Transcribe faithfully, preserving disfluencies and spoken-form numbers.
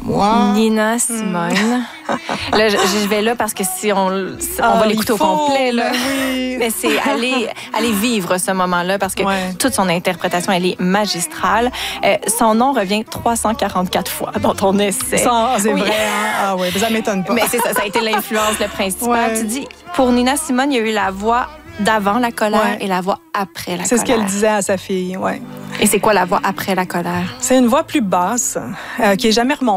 Moi. Nina Simone. Là, je, je vais là parce que si on, on Ah, va l'écouter au il faut, complet, là. ben oui. Mais c'est aller, aller vivre ce moment-là parce que Ouais. toute son interprétation, elle est magistrale. Euh, son nom revient trois cent quarante-quatre fois dans ton essai. Ça, c'est Oui. vrai, hein? Ah oui, ça m'étonne pas. Mais c'est ça, ça a été l'influence, le principal. Ouais. Tu dis, pour Nina Simone, il y a eu la voix d'avant la colère Ouais. et la voix après la C'est ce colère. qu'elle disait à sa fille, ouais. Et c'est quoi la voix après la colère? C'est une voix plus basse, euh, qui est jamais remontée.